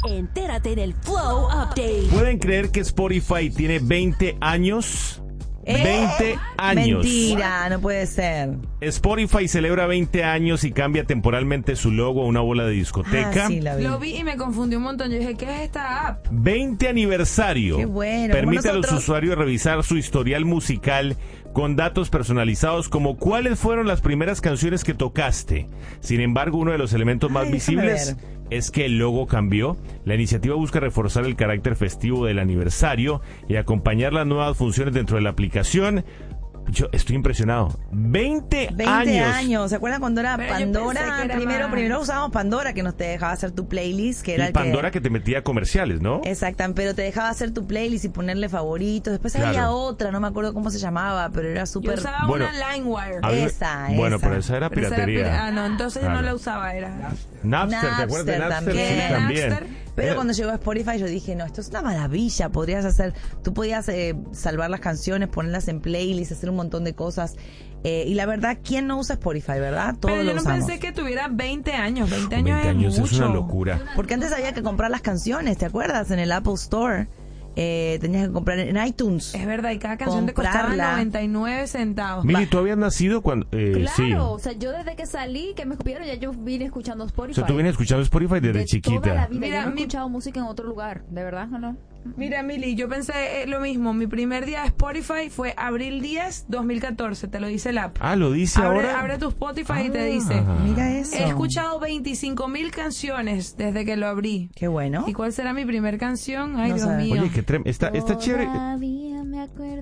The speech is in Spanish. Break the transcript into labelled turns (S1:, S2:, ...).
S1: Entérate en el Flow Update.
S2: ¿Pueden creer que Spotify tiene 20 años? 20 años.
S3: Mentira, no puede ser.
S2: Spotify celebra 20 años y cambia temporalmente su logo a una bola de discoteca.
S3: Sí, la vi.
S4: Lo vi y me confundí un montón. Yo dije, ¿qué es esta app?
S2: 20 aniversario.
S3: Qué bueno,
S2: Permite
S3: como
S2: a los
S3: nosotros.
S2: usuarios revisar su historial musical con datos personalizados como cuáles fueron las primeras canciones que tocaste. Sin embargo, uno de los elementos más
S3: déjame
S2: visibles
S3: ver.
S2: es que el logo cambió. La iniciativa busca reforzar el carácter festivo del aniversario y acompañar las nuevas funciones dentro de la aplicación. Yo estoy impresionado. 20
S3: años. ¿Se acuerdan cuando era
S4: Pero yo
S3: Pandora?
S4: pensé que era
S3: Primero
S4: más.
S3: usábamos Pandora, que nos te dejaba hacer tu playlist, que era
S2: Y
S3: el
S2: Pandora que te metía comerciales, ¿no?
S3: Exactamente, pero te dejaba hacer tu playlist y ponerle favoritos. Después había
S2: Claro.
S3: otra, no me acuerdo cómo se llamaba, pero era
S4: Yo
S3: súper...
S4: usaba
S2: Bueno,
S4: una LimeWire.
S2: A mí-
S3: Esa.
S2: Bueno, pero esa era
S4: Pero esa era
S2: piratería.
S4: no, entonces yo
S2: Claro.
S4: no la usaba, era.
S2: Napster, ¿te acuerdas de
S3: Napster
S2: Napster? Sí,
S3: también.
S2: también.
S3: Pero cuando llegó a Spotify yo dije, no, esto es una maravilla, tú podías salvar las canciones, ponerlas en playlist, hacer un montón de cosas. Y la verdad, ¿quién no usa Spotify, verdad? Todos
S4: Pero
S3: lo
S4: yo no
S3: usamos.
S4: pensé que tuviera 20 años. 20
S2: 20
S4: años,
S2: años
S4: es mucho.
S2: es una locura.
S3: Porque antes había que comprar las canciones, ¿te acuerdas? En el Apple Store. Tenías que comprar en iTunes.
S4: Es verdad, y cada canción te costaba
S3: Comprarla.
S4: 99 centavos.
S2: Mili, ¿tú habías nacido cuando...?
S5: Claro,
S2: Sí.
S5: o sea, yo desde que salí, que me escupieron, ya yo vine escuchando
S2: O
S5: Spotify.
S2: sea, tú vienes escuchando Spotify desde
S5: de
S2: chiquita.
S5: toda la vida.
S4: Mira,
S5: yo no he
S4: mi-
S5: escuchado música en otro lugar, ¿de verdad o no?
S4: Mira, Mili, yo pensé lo mismo. Mi primer día de Spotify fue abril 10, 2014. Te lo dice el app.
S2: Ah, ¿lo dice ahora?
S4: Abre tu Spotify y te
S2: Ah.
S4: dice.
S3: Mira eso.
S4: He escuchado 25,000 canciones desde que lo abrí.
S3: Qué bueno.
S4: ¿Y cuál será mi primer canción? Ay,
S3: No
S4: Dios
S3: sabes.
S4: mío.
S2: Oye, está chévere.
S5: Todavía me acuerdo